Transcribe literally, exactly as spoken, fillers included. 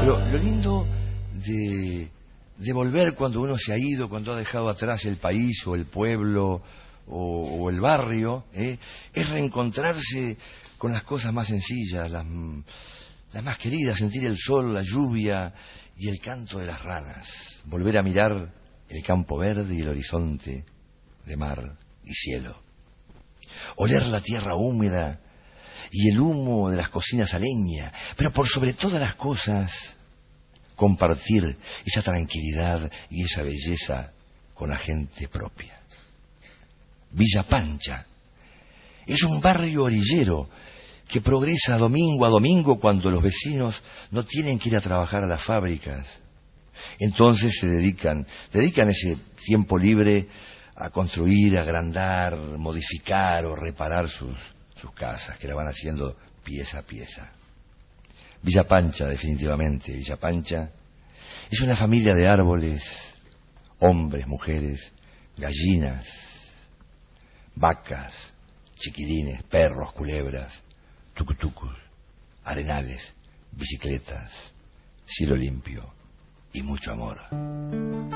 Pero lo lindo de, de volver cuando uno se ha ido, cuando ha dejado atrás el país o el pueblo o, o el barrio, ¿eh? es reencontrarse con las cosas más sencillas, las, las más queridas, sentir el sol, la lluvia y el canto de las ranas, volver a mirar el campo verde y el horizonte de mar y cielo, oler la tierra húmeda y el humo de las cocinas a leña, pero por sobre todas las cosas, compartir esa tranquilidad y esa belleza con la gente propia. Villa Pancha es un barrio orillero que progresa domingo a domingo cuando los vecinos no tienen que ir a trabajar a las fábricas. Entonces se dedican, dedican ese tiempo libre a construir, agrandar, modificar o reparar sus, sus casas, que la van haciendo pieza a pieza. Villa Pancha, definitivamente, Villa Pancha es una familia de árboles, hombres, mujeres, gallinas, vacas, chiquilines, perros, culebras, tucutucos, arenales, bicicletas, cielo limpio y mucho amor.